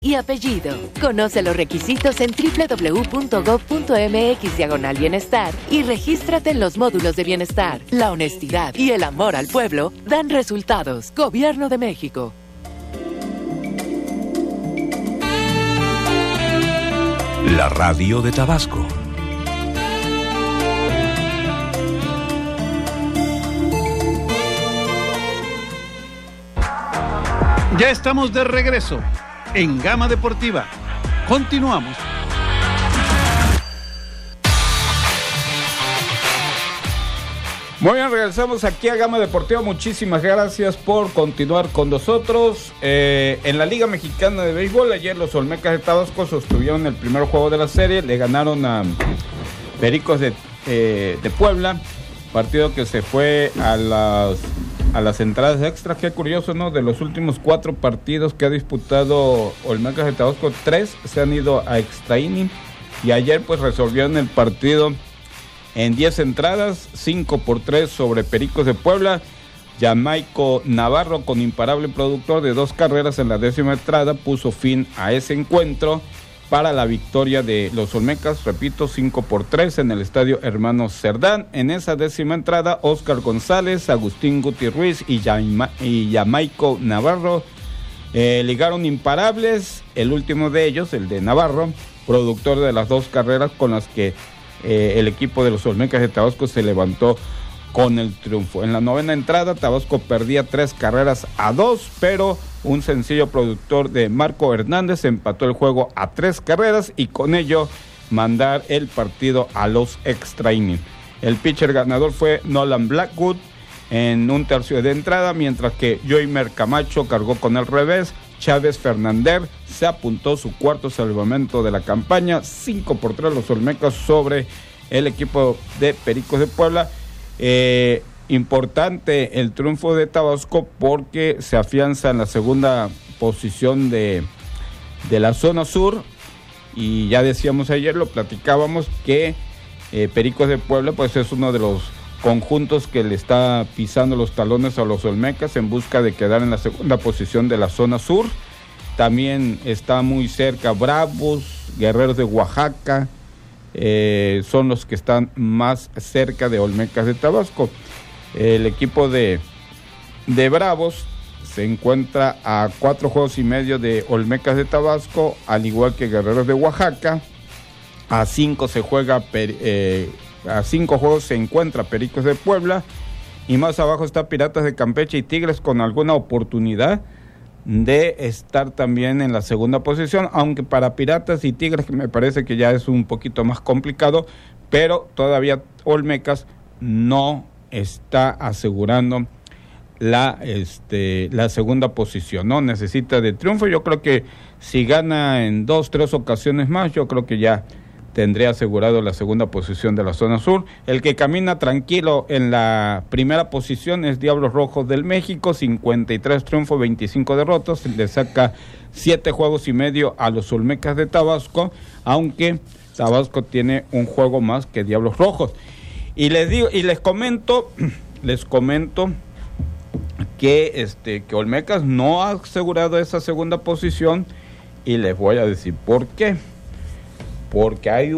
y apellido. Conoce los requisitos en www.gov.mx/bienestar y regístrate en los módulos de bienestar. La honestidad y el amor al pueblo dan resultados. Gobierno de México. La radio de Tabasco. Ya estamos de regreso en Gama Deportiva. Continuamos. Muy bien, regresamos aquí a Gama Deportiva. Muchísimas gracias por continuar con nosotros. En la Liga Mexicana de Béisbol, ayer los Olmecas de Tabasco sostuvieron el primer juego de la serie. Le ganaron a Pericos de Puebla. Partido que se fue a las entradas extras. Qué curioso, ¿no? De los últimos 4 partidos que ha disputado Olmecas de Tabasco, 3 se han ido a extra inning. Y ayer pues resolvieron el partido en 10 entradas, 5-3 sobre Pericos de Puebla. Jamaico Navarro, con imparable productor de 2 carreras en la 10ª entrada, puso fin a ese encuentro para la victoria de los Olmecas, repito, 5-3 en el estadio Hermanos Cerdán. En esa 10ª entrada, Oscar González, Agustín Guti Ruiz y Jamaico Navarro ligaron imparables. El último de ellos, el de Navarro, productor de las 2 carreras con las que el equipo de los Olmecas de Tabasco se levantó con el triunfo. En la 9ª entrada, Tabasco perdía 3-2, pero un sencillo productor de Marco Hernández empató el juego a 3 carreras y con ello mandar el partido a los extra innings. El pitcher ganador fue Nolan Blackwood en un tercio de entrada, mientras que Joymer Camacho cargó con el revés. Chávez Fernández se apuntó su cuarto salvamento de la campaña, 5-3 los Olmecas sobre el equipo de Pericos de Puebla. Importante el triunfo de Tabasco porque se afianza en la segunda posición de la zona sur, y ya decíamos ayer, lo platicábamos, que Pericos de Puebla pues es uno de los conjuntos que le está pisando los talones a los Olmecas en busca de quedar en la segunda posición de la zona sur. También está muy cerca Bravos, Guerreros de Oaxaca, son los que están más cerca de Olmecas de Tabasco. El equipo de Bravos se encuentra a 4 juegos y medio de Olmecas de Tabasco, al igual que Guerreros de Oaxaca. A 5 se juega a 5 juegos se encuentra Pericos de Puebla, y más abajo está Piratas de Campeche y Tigres con alguna oportunidad de estar también en la segunda posición, aunque para Piratas y Tigres me parece que ya es un poquito más complicado, pero todavía Olmecas no está asegurando la segunda posición, ¿no? Necesita de triunfo. Yo creo que si gana en 2-3 ocasiones más, yo creo que ya tendría asegurado la segunda posición de la zona sur. El que camina tranquilo en la primera posición es Diablos Rojos del México, 53 triunfos, 25 derrotas, le saca 7 juegos y medio a los Olmecas de Tabasco, aunque Tabasco tiene un juego más que Diablos Rojos. Y les comento que Olmecas no ha asegurado esa segunda posición, y les voy a decir por qué. Porque hay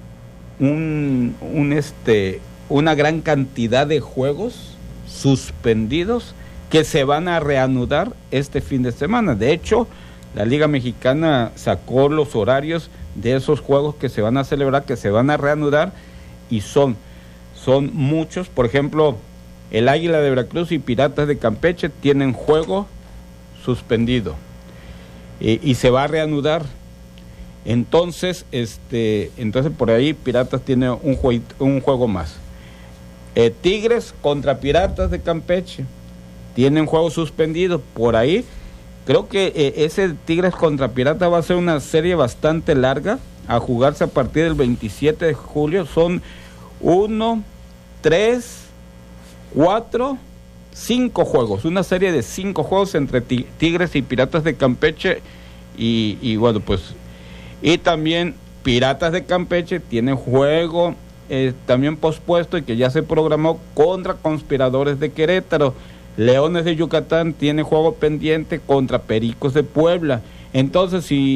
una gran cantidad de juegos suspendidos que se van a reanudar este fin de semana. De hecho, la Liga Mexicana sacó los horarios de esos juegos que se van a celebrar, que se van a reanudar, y son muchos. Por ejemplo, el Águila de Veracruz y Piratas de Campeche tienen juego suspendido y se va a reanudar. Entonces por ahí Piratas tiene un juego más. Tigres contra Piratas de Campeche tienen juego suspendido. Por ahí creo que ese Tigres contra Piratas va a ser una serie bastante larga, a jugarse a partir del 27 de julio. Son 1, 3, 4, 5 juegos, una serie de 5 juegos entre Tigres y Piratas de Campeche, y bueno, pues, y también Piratas de Campeche tiene juego también pospuesto y que ya se programó contra Conspiradores de Querétaro. Leones de Yucatán tiene juego pendiente contra Pericos de Puebla. Entonces, si